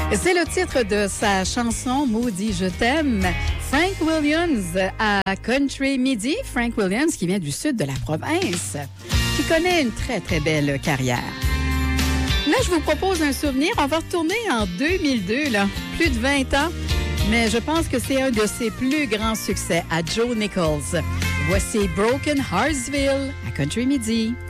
C'est le titre de sa chanson « Maudit, je t'aime ». Frank Williams à Country Midi. Frank Williams qui vient du sud de la province, qui connaît une très, très belle carrière. Là, je vous propose un souvenir. On va retourner en 2002, là, plus de 20 ans. Mais je pense que c'est un de ses plus grands succès à Joe Nichols. Voici Broken Heartsville à Country Midi.